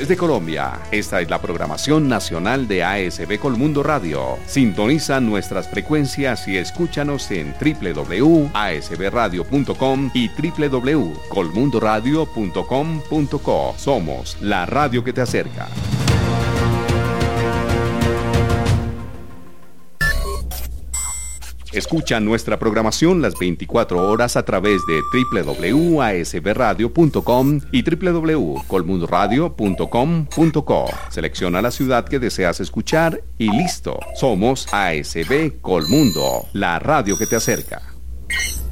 Desde Colombia, esta es la programación nacional de ASB Colmundo Radio. Sintoniza nuestras frecuencias y escúchanos en www.asbradio.com y www.colmundoradio.com.co. Somos la radio que te acerca. Escucha nuestra programación las 24 horas a través de www.asbradio.com y www.colmundoradio.com.co. Selecciona la ciudad que deseas escuchar y listo. Somos ASB Colmundo, la radio que te acerca.